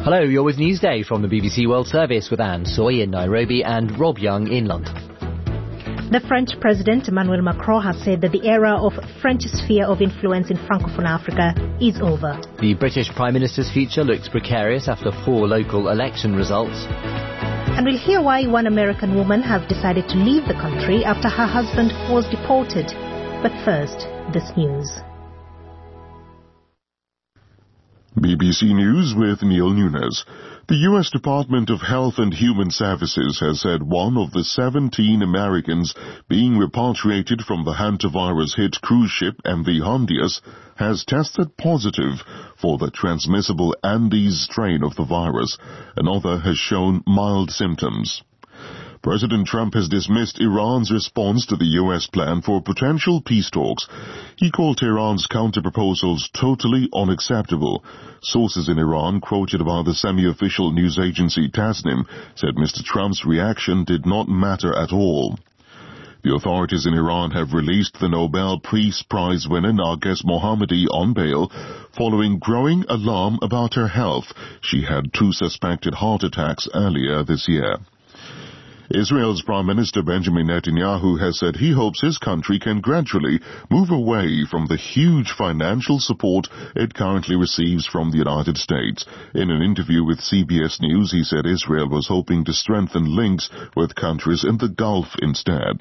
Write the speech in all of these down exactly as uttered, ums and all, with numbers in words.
Hello, you're with Newsday from the B B C World Service with Anne Soy in Nairobi and Rob Young in London. The French President Emmanuel Macron has said that the era of French sphere of influence in Francophone Africa is over. The British Prime Minister's future looks precarious after poor local election results. And we'll hear why one American woman has decided to leave the country after her husband was deported. But first, this news. B B C News with Neil Nunes. The U S Department of Health and Human Services has said one of the seventeen Americans being repatriated from the hantavirus-hit cruise ship M V Hondius has tested positive for the transmissible Andes strain of the virus. Another has shown mild symptoms. President Trump has dismissed Iran's response to the U S plan for potential peace talks. He called Tehran's counter-proposals totally unacceptable. Sources in Iran, quoted by the semi-official news agency Tasnim, said Mister Trump's reaction did not matter at all. The authorities in Iran have released the Nobel Peace Prize winner Narges Mohammadi on bail following growing alarm about her health. She had two suspected heart attacks earlier this year. Israel's Prime Minister Benjamin Netanyahu has said he hopes his country can gradually move away from the huge financial support it currently receives from the United States. In an interview with C B S News, he said Israel was hoping to strengthen links with countries in the Gulf instead.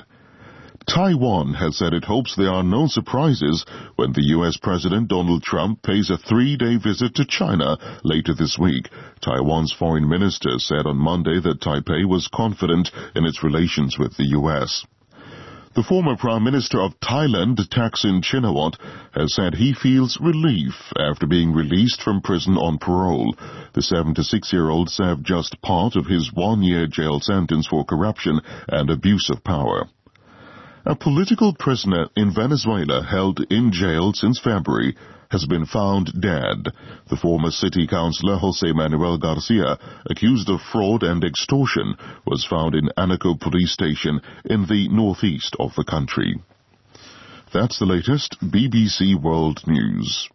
Taiwan has said it hopes there are no surprises when the U S President Donald Trump pays a three-day visit to China later this week. Taiwan's foreign minister said on Monday that Taipei was confident in its relations with the U S. The former Prime Minister of Thailand, Thaksin Shinawatra, has said he feels relief after being released from prison on parole. The seventy-six-year-old served just part of his one-year jail sentence for corruption and abuse of power. A political prisoner in Venezuela held in jail since February has been found dead. The former city councillor Jose Manuel Garcia, accused of fraud and extortion, was found in Anaco police station in the northeast of the country. That's the latest B B C World News.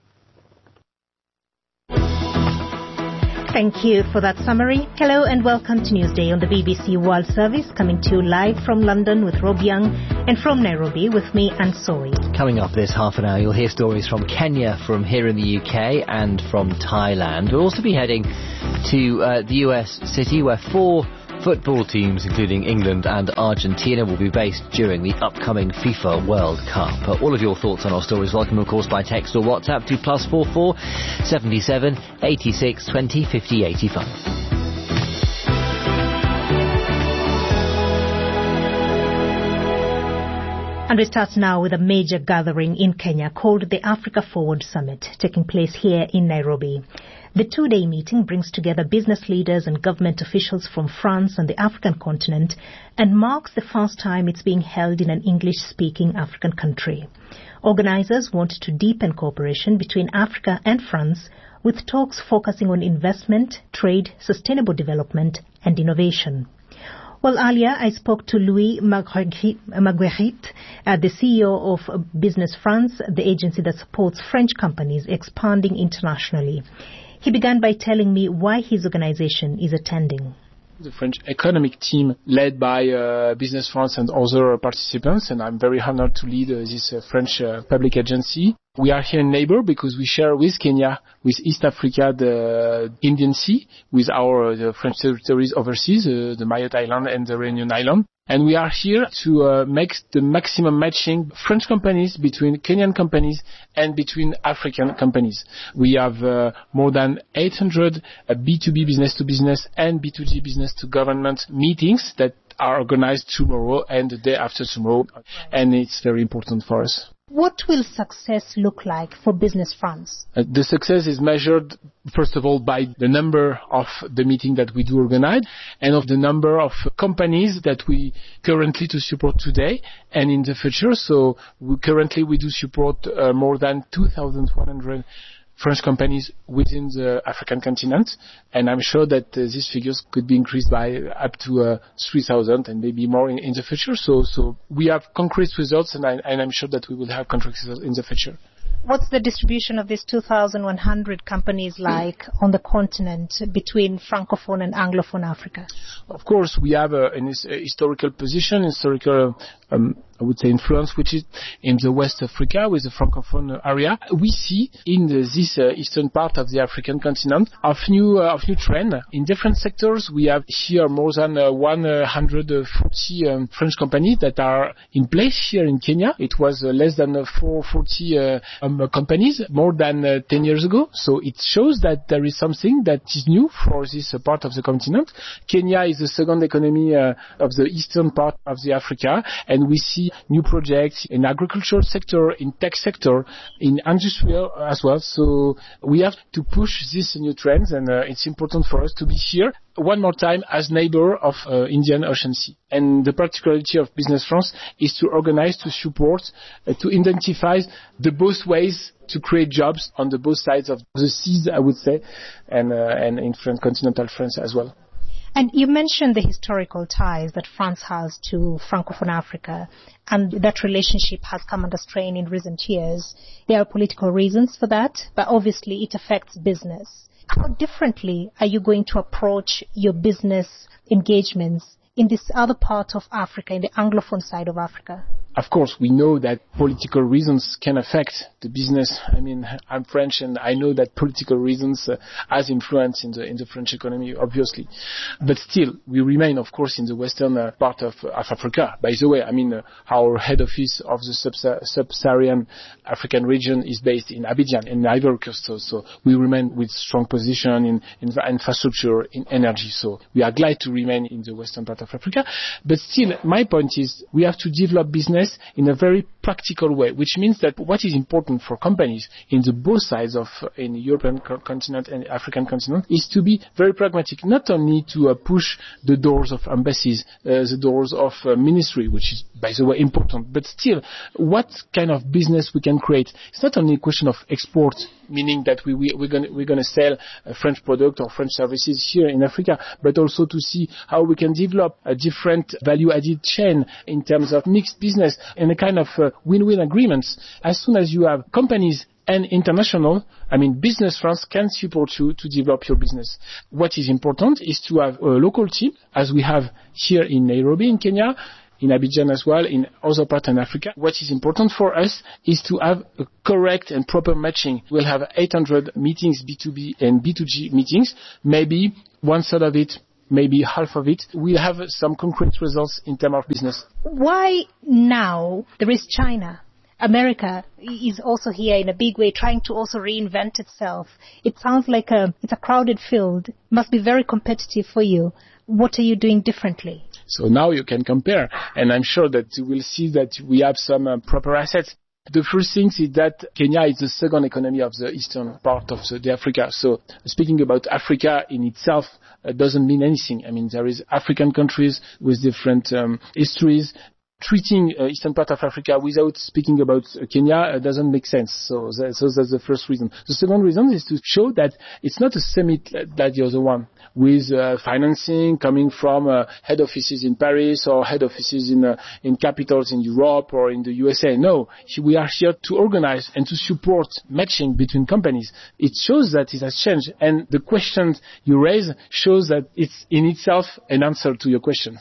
Thank you for that summary. Hello and welcome to Newsday on the B B C World Service, coming to you live from London with Rob Young and from Nairobi with me, Anne Soy. Coming up this half an hour, you'll hear stories from Kenya, from here in the U K and from Thailand. We'll also be heading to uh, the U S city where four football teams, including England and Argentina, will be based during the upcoming FIFA World Cup. Uh, all of your thoughts on our stories welcome, of course, by text or WhatsApp to plus four four seventy-seven eighty-six twenty fifty eighty-five. And we start now with a major gathering in Kenya called the Africa Forward Summit, taking place here in Nairobi. The two-day meeting brings together business leaders and government officials from France and the African continent and marks the first time it's being held in an English-speaking African country. Organizers want to deepen cooperation between Africa and France, with talks focusing on investment, trade, sustainable development and innovation. Well, earlier I spoke to Louis Marguerite, uh, the C E O of Business France, the agency that supports French companies expanding internationally. He began by telling me why his organization is attending. The French economic team led by uh, Business France and other participants, and I'm very honored to lead uh, this uh, French uh, public agency. We are here in neighbor because we share with Kenya, with East Africa, the Indian Sea, with our uh, the French territories overseas, uh, the Mayotte Island and the Réunion Island. And we are here to uh, make the maximum matching French companies between Kenyan companies and between African companies. We have uh, more than eight hundred uh, B two B business to business and B two G business to government meetings that are organized tomorrow and the day after tomorrow. And it's very important for us. What will success look like for Business France? Uh, the success is measured, first of all, by the number of the meeting that we do organize and of the number of companies that we currently to support today and in the future. So we, currently we do support uh, more than two thousand one hundred French companies within the African continent, and I'm sure that uh, these figures could be increased by up to uh, three thousand and maybe more in, in the future. So, so we have concrete results, and, I, and I'm sure that we will have concrete results in the future. What's the distribution of these two thousand one hundred companies like on the continent between Francophone and Anglophone Africa? Of course, we have a, an a historical position, historical, um, I would say, influence, which is in the West Africa with the Francophone area. We see in the, this uh, eastern part of the African continent of new, uh, of new trend in different sectors. We have here more than uh, one hundred forty um, French companies that are in place here in Kenya. It was uh, less than uh, four hundred forty uh, um, companies more than uh, ten years ago. So it shows that there is something that is new for this uh, part of the continent. Kenya is the second economy uh, of the eastern part of the Africa, and we see new projects in agricultural sector, in tech sector, in industrial as well. So we have to push these new trends, and uh, it's important for us to be here one more time as neighbor of uh, Indian Ocean Sea. And the particularity of Business France is to organize, to support, uh, to identify the both ways to create jobs on the both sides of the seas, I would say, and, uh, and in France, continental France as well. And you mentioned the historical ties that France has to Francophone Africa, and that relationship has come under strain in recent years. There are political reasons for that, but obviously it affects business. How differently are you going to approach your business engagements in this other part of Africa, in the Anglophone side of Africa? Of course, we know that political reasons can affect the business. I mean, I'm French, and I know that political reasons uh, has influence in the in the French economy, obviously. But still, we remain, of course, in the western uh, part of, of Africa. By the way, I mean, uh, our head office of the sub- sub-Saharan African region is based in Abidjan, in Ivory Coast. So, so we remain with strong position in, in infrastructure, in energy. So we are glad to remain in the western part of Africa. But still, my point is we have to develop business in a very practical way, which means that what is important for companies in the both sides of uh, in the European co- continent and African continent is to be very pragmatic, not only to uh, push the doors of embassies, uh, the doors of uh, ministry, which is, by the way, important, but still, what kind of business we can create. It's not only a question of export, meaning that we, we, we're going we're going to sell a French product or French services here in Africa, but also to see how we can develop a different value-added chain in terms of mixed business and a kind of uh, win-win agreements. As soon as you have companies and international, I mean, Business France can support you to develop your business. What is important is to have a local team, as we have here in Nairobi, in Kenya, in Abidjan as well, in other parts in Africa. What is important for us is to have a correct and proper matching. We'll have eight hundred meetings, B two B and B two G meetings, maybe one third of it, maybe half of it. We'll have some concrete results in terms of business. Why now? There is China. America is also here in a big way, trying to also reinvent itself. It sounds like a, it's a crowded field. It must be very competitive for you. What are you doing differently? So now you can compare, and I'm sure that you will see that we have some uh, proper assets. The first thing is that Kenya is the second economy of the eastern part of the, the Africa. So speaking about Africa in itself uh, doesn't mean anything. I mean, there is African countries with different um, histories. Treating uh, eastern part of Africa without speaking about uh, Kenya uh, doesn't make sense. So, that, so that's the first reason. The second reason is to show that it's not a summit like the other one, with uh, financing coming from uh, head offices in Paris or head offices in uh, in capitals in Europe or in the U S A. No, we are here to organize and to support matching between companies. It shows that it has changed, and the questions you raise shows that it's in itself an answer to your question.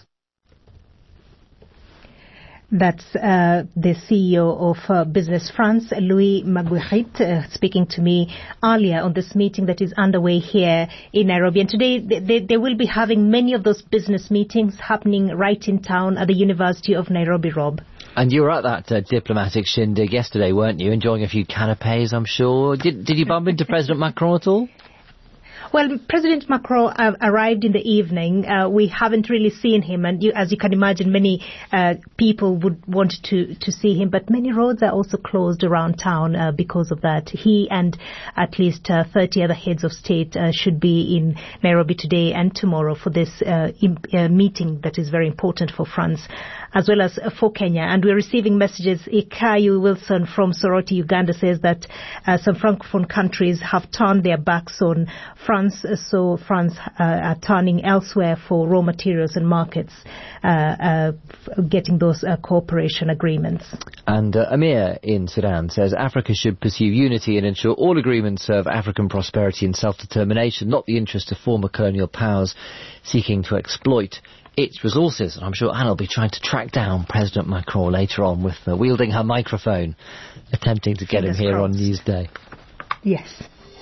That's uh, the C E O of uh, Business France, Louis Marguerite, uh, speaking to me earlier on this meeting that is underway here in Nairobi. And today they, they, they will be having many of those business meetings happening right in town at the University of Nairobi, Rob. And you were at that uh, diplomatic shindig yesterday, weren't you? Enjoying a few canapes, I'm sure. Did, did you bump into President Macron at all? Well, President Macron uh, arrived in the evening. Uh, we haven't really seen him, and you, as you can imagine, many uh, people would want to, to see him, but many roads are also closed around town uh, because of that. He and at least uh, thirty other heads of state uh, should be in Nairobi today and tomorrow for this uh, im- uh, meeting that is very important for France. as well as uh, for Kenya. And we're receiving messages. Ikayu Wilson from Soroti, Uganda says that uh, some Francophone countries have turned their backs on France, uh, so France uh, are turning elsewhere for raw materials and markets, uh, uh, f- getting those uh, cooperation agreements. And uh, Amir in Sudan says Africa should pursue unity and ensure all agreements serve African prosperity and self-determination, not the interest of former colonial powers seeking to exploit its resources. And I'm sure Anna will be trying to track down President Macron later on with uh, wielding her microphone, attempting to get Fingers him here crossed. On Newsday. Yes.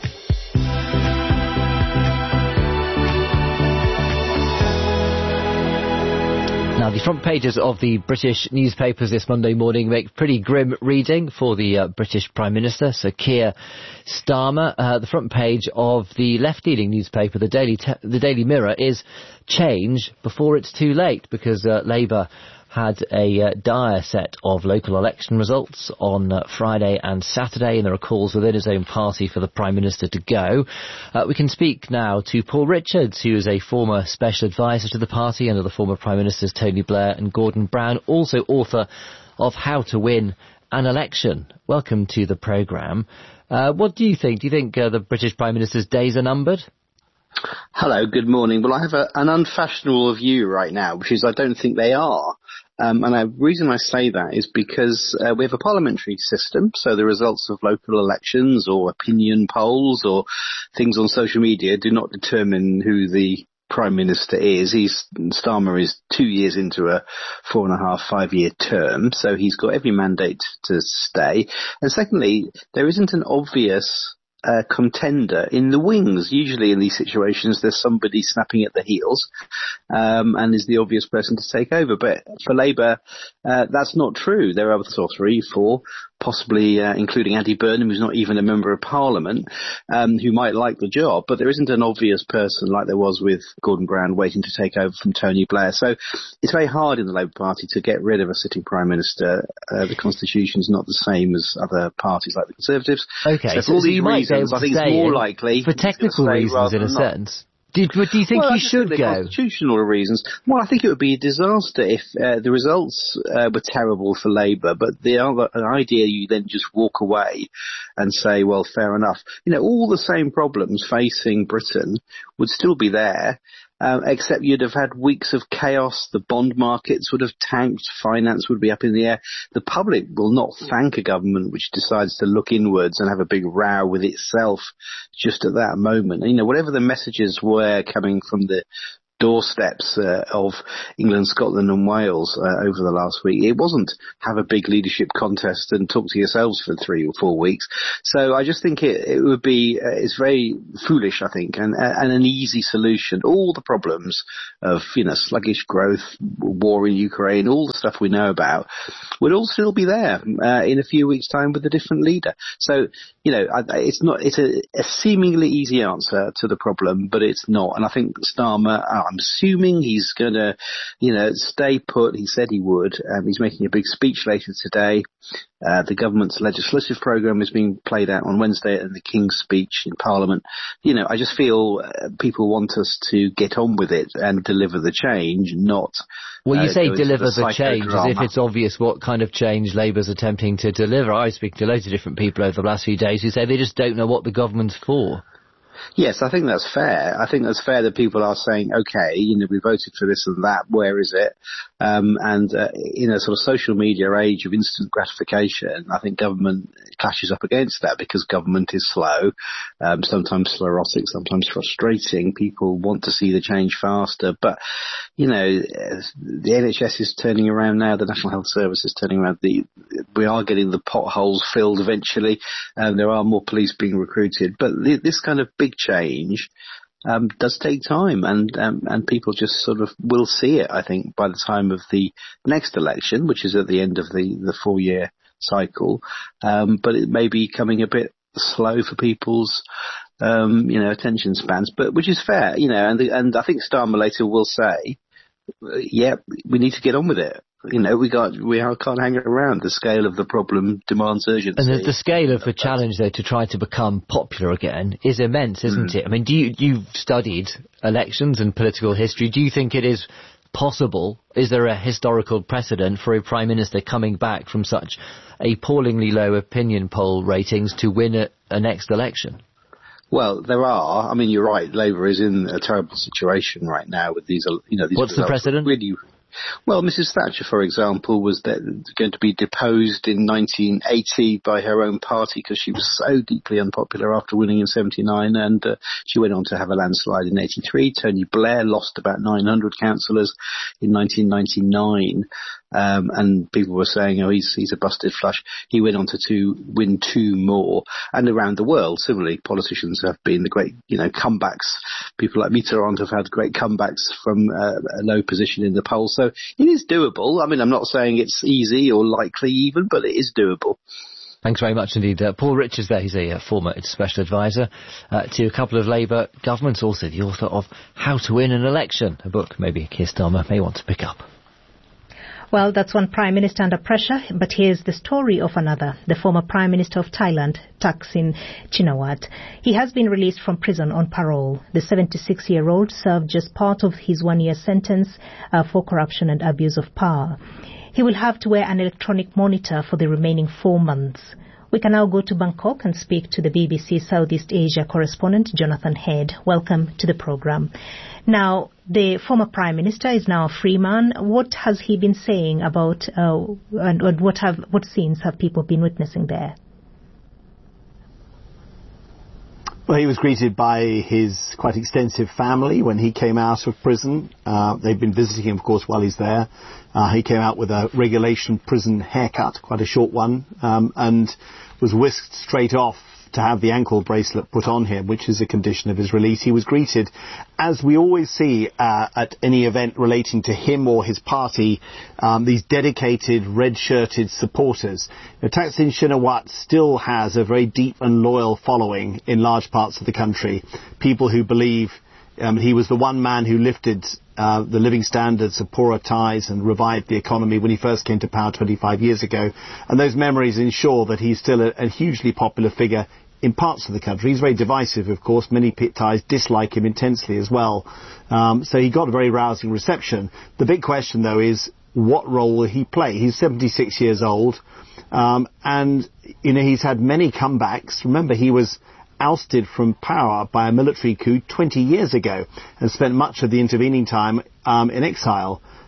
Now, the front pages of the British newspapers this Monday morning make pretty grim reading for the uh, British Prime Minister, Sir Keir Starmer. Uh, the front page of the left-leaning newspaper, the Daily, Te- the Daily Mirror, is change before it's too late, because uh, Labour had a uh, dire set of local election results on uh, Friday and Saturday, and there are calls within his own party for the Prime Minister to go. Uh, we can speak now to Paul Richards, who is a former special advisor to the party under the former Prime Ministers Tony Blair and Gordon Brown, also author of How to Win an Election. Welcome to the programme. Uh, what do you think? Do you think uh, the British Prime Minister's days are numbered? Hello, good morning. Well, I have a, an unfashionable view right now, which is I don't think they are. Um, and the reason I say that is because uh, we have a parliamentary system, so the results of local elections or opinion polls or things on social media do not determine who the Prime Minister is. He's, Starmer is two years into a four and a half, five year term, so he's got every mandate to stay. And secondly, there isn't an obvious Uh, contender in the wings. Usually in these situations there's somebody snapping at the heels um, and is the obvious person to take over, but for Labour uh, that's not true. There are sort of three, four, possibly uh, including Andy Burnham, who's not even a member of Parliament, um, who might like the job, but there isn't an obvious person like there was with Gordon Brown waiting to take over from Tony Blair. So it's very hard in the Labour Party to get rid of a sitting Prime Minister. Uh, the Constitution is not the same as other parties like the Conservatives. Okay, so, so, for all so these you might reasons, I think it's more likely for technical reasons, in a not. sense. Do, do you think well, he should think go? Constitutional reasons. Well, I think it would be a disaster if uh, the results uh, were terrible for Labour, but the other an idea you then just walk away and say, well, fair enough. You know, all the same problems facing Britain would still be there. Um, except you'd have had weeks of chaos, the bond markets would have tanked, finance would be up in the air. The public will not thank a government which decides to look inwards and have a big row with itself just at that moment. And, you know, whatever the messages were coming from the doorsteps uh, of England, Scotland and Wales uh, over the last week, it wasn't have a big leadership contest and talk to yourselves for three or four weeks. So I just think it, it would be, uh, it's very foolish, I think, and, uh, and an easy solution. All the problems of, you know, sluggish growth, war in Ukraine, all the stuff we know about would all still be there uh, in a few weeks' time with a different leader. So, you know, I, it's not, it's a, a seemingly easy answer to the problem, but it's not. And I think Starmer, I'm assuming he's going to, you know, stay put. He said he would. Um, he's making a big speech later today. Uh, the government's legislative programme is being played out on Wednesday and the King's speech in Parliament. You know, I just feel uh, people want us to get on with it and deliver the change, not... Well, you uh, say deliver the, the change as if drama. it's obvious what kind of change Labour's attempting to deliver. I speak to loads of different people over the last few days who say they just don't know what the government's for. Yes, I think that's fair. I think that's fair that people are saying, okay, you know, we voted for this and that, where is it? Um, and uh, in a sort of social media age of instant gratification, I think government clashes up against that because government is slow, um, sometimes sclerotic, sometimes frustrating. People want to see the change faster. But, you know, the N H S is turning around now, the National Health Service is turning around. The, we are getting the potholes filled eventually, and there are more police being recruited. But this kind of big change um, does take time, and um, and people just sort of will see it, I think, by the time of the next election, which is at the end of the, the four-year cycle. Um, but it may be coming a bit slow for people's um, you know, attention spans, but which is fair, you know, and the, and I think Starmer later will say, yeah, we need to get on with it. You know, we got we can't hang around. The scale of the problem demands urgency. And the, the scale of the challenge, though, to try to become popular again is immense, isn't mm. it? I mean, do you you've studied elections and political history? Do you think it is possible? Is there a historical precedent for a Prime Minister coming back from such appallingly low opinion poll ratings to win a, a next election? Well, there are. I mean, you're right. Labour is in a terrible situation right now with these, you know, these What's the precedent? Really, well, Missus Thatcher, for example, was de- going to be deposed in nineteen eighty by her own party because she was so deeply unpopular after winning in seventy-nine, and uh, she went on to have a landslide in eighty-three. Tony Blair lost about nine hundred councillors in nineteen ninety-nine. Um, and people were saying, oh, he's, he's a busted flush. He went on to, to win two more. And around the world, similarly, politicians have been the great, you know, comebacks. People like Mitterrand have had great comebacks from uh, a low position in the polls. So it is doable. I mean, I'm not saying it's easy or likely even, but it is doable. Thanks very much indeed. Uh, Paul Richards there, he's a uh, former special advisor uh, to a couple of Labour governments, also the author of How to Win an Election, a book maybe Keir Starmer may want to pick up. Well, that's one Prime Minister under pressure, but here's the story of another, the former Prime Minister of Thailand, Thaksin Shinawatra. He has been released from prison on parole. The seventy-six-year-old served just part of his one-year sentence uh, for corruption and abuse of power. He will have to wear an electronic monitor for the remaining four months. We can now go to Bangkok and speak to the B B C Southeast Asia correspondent, Jonathan Head. Welcome to the programme. Now, the former Prime Minister is now a free man. What has he been saying about, uh, and, and what have what scenes have people been witnessing there? Well, he was greeted by his quite extensive family when he came out of prison. Uh, they've been visiting him, of course, while he's there. Uh, he came out with a regulation prison haircut, quite a short one, um, and was whisked straight off to have the ankle bracelet put on him, which is a condition of his release. He was greeted, as we always see uh, at any event relating to him or his party, um, these dedicated red-shirted supporters. Now, Thaksin Shinawatra still has a very deep and loyal following in large parts of the country. People who believe um, he was the one man who lifted Uh, the living standards of poorer Thais and revived the economy when he first came to power twenty-five years ago. And those memories ensure that he's still a, a hugely popular figure in parts of the country. He's very divisive, of course. Many Thais dislike him intensely as well. Um, so he got a very rousing reception. The big question, though, is what role will he play? He's seventy-six years old, um, and you know he's had many comebacks. Remember, he was ousted from power by a military coup twenty years ago and spent much of the intervening time um, in exile.